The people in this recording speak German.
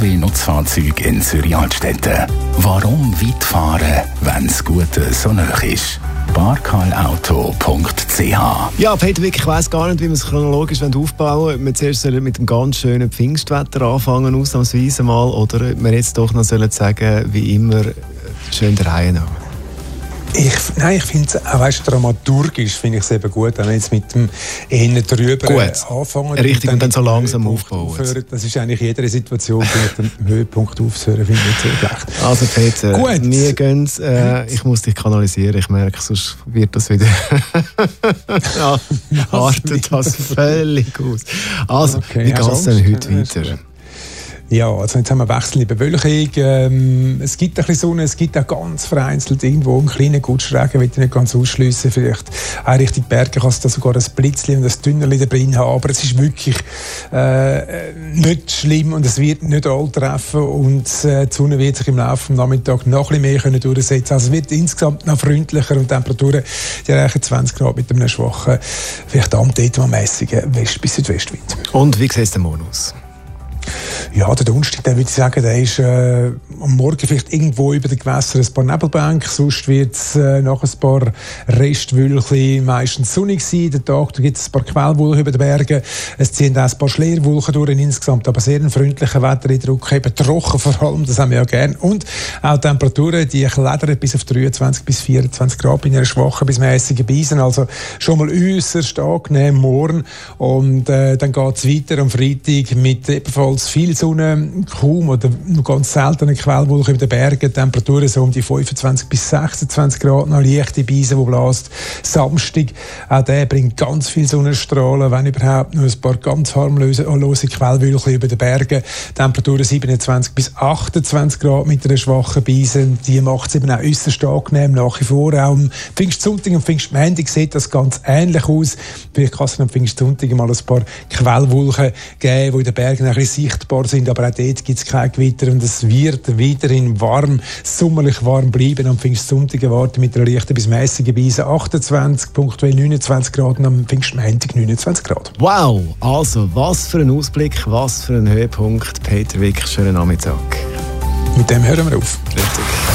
VW-Nutzfahrzeuge in Zürich-Altstetten. Warum weit fahren, wenn das Gute so nah ist? barkalauto.ch. Ja, Peter Wick, ich weiss gar nicht, wie man es chronologisch aufbauen will. Wir zuerst mit dem ganz schönen Pfingstwetter anfangen, ausnahmsweise mal, oder ob wir jetzt doch noch sagen, wie immer, schön der Reihe nach. Ich finde es auch dramaturgisch finde ich es eben gut, wenn wir jetzt mit dem eher drüber anfangen. Richtig, und dann so langsam aufbauen. Das ist eigentlich in jeder Situation, vielleicht am Höhepunkt aufzuhören, finde ich nicht so schlecht. Also Peter, wir gehen ich muss dich kanalisieren, ich merke, sonst wird das wieder artet das völlig aus. Also, wie geht es denn heute weiter? Ja, also jetzt haben wir wechselnde Bewölkung. Es gibt ein bisschen Sonne, es gibt auch ganz vereinzelt irgendwo einen kleinen Gutschregen, will ich nicht ganz ausschliessen. Vielleicht auch Richtung Berge kann es da sogar ein Blitzchen und ein Dünnerli da drin haben, aber es ist wirklich nicht schlimm und es wird nicht all treffen und die Sonne wird sich im Laufe des Nachmittags noch ein bisschen mehr durchsetzen. Also es wird insgesamt noch freundlicher und Temperaturen, die erreichen 20 Grad mit einem schwachen, vielleicht am mäßigen West- bis Südwestwind. Und wie sieht es denn morgen aus? Ja, der Donnerstag, würde ich sagen, der ist am Morgen vielleicht irgendwo über den Gewässern ein paar Nebelbänke, sonst wird es nach ein paar Restwölkchen meistens sonnig sein. Den Tag gibt es ein paar Quellwolken über den Bergen, es ziehen auch ein paar Schleierwolken durch, insgesamt aber sehr ein freundlicher Wettereindruck, eben trocken vor allem, das haben wir ja gern. Und auch Temperaturen, die klettern bis auf 23 bis 24 Grad bei einer schwachen bis mäßigen Brise, also schon mal äußerst angenehm morgen. Und dann geht es weiter am Freitag mit ebenfalls viel Sonne, kaum oder nur ganz selten Quellwolken über den Bergen, Temperaturen so um die 25 bis 26 Grad, noch leichte Brise, die bläst. Samstag, auch der bringt ganz viel Sonnenstrahlen, wenn überhaupt nur ein paar ganz harmlose Quellwolken über den Bergen, Temperaturen 27 bis 28 Grad mit einer schwachen Brise, die macht es eben auch äußerst angenehm nach wie vor. Auch am Pfingstsonntag und Pfingstmontag sieht das ganz ähnlich aus. Vielleicht kann es am Pfingstsonntag mal ein paar Quellwolken geben, die in den Bergen ein bisschen sichtbar sind, aber auch dort gibt es kein Gewitter und es wird weiterhin warm, sommerlich warm bleiben. Am Pfingstsonntag erwarten mit einer leichten bis mäßigen Brise 28, punktuell 29 Grad und am Pfingstmontag 29 Grad. Wow, also was für ein Ausblick, was für ein Höhepunkt. Peter Wick, schönen Nachmittag. Mit dem hören wir auf. Richtig.